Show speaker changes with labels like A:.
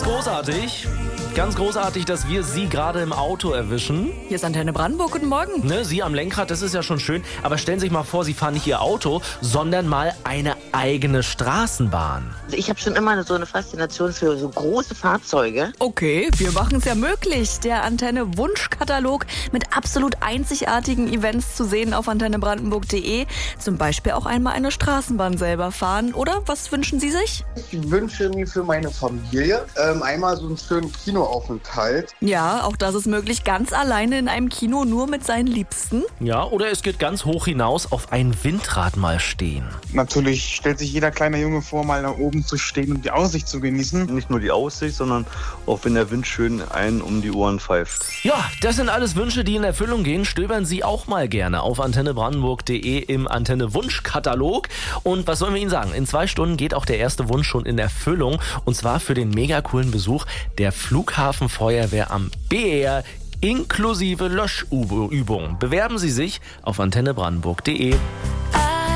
A: ganz großartig. Ganz großartig, dass wir Sie gerade im Auto erwischen.
B: Hier ist Antenne Brandenburg, guten Morgen.
A: Ne, Sie am Lenkrad, das ist ja schon schön. Aber stellen Sie sich mal vor, Sie fahren nicht Ihr Auto, sondern mal eine eigene Straßenbahn.
C: Also ich habe schon immer so eine Faszination für so große Fahrzeuge.
B: Okay, wir machen es ja möglich. Der Antenne Wunschkatalog mit absolut einzigartigen Events zu sehen auf antennebrandenburg.de. Zum Beispiel auch einmal eine Straßenbahn selber fahren. Oder was wünschen Sie sich?
D: Ich wünsche mir für meine Familie einmal so einen schönen Kinoaufenthalt.
B: Ja, auch das ist möglich. Ganz alleine in einem Kino, nur mit seinen Liebsten.
A: Ja, oder es geht ganz hoch hinaus, auf ein Windrad mal stehen.
E: Natürlich stellt sich jeder kleine Junge vor, mal da oben zu stehen und die Aussicht zu genießen.
F: Nicht nur die Aussicht, sondern auch wenn der Wind schön einen um die Ohren pfeift.
A: Ja, das sind alles Wünsche, die in Erfüllung gehen. Stöbern Sie auch mal gerne auf antennebrandenburg.de im Antenne-Wunsch-Katalog. Und was sollen wir Ihnen sagen? In 2 Stunden geht auch der erste Wunsch schon in Erfüllung. Und zwar für den mega coolen Besuch der Flughafenfeuerwehr am BER inklusive Löschübung. Bewerben Sie sich auf antennebrandenburg.de.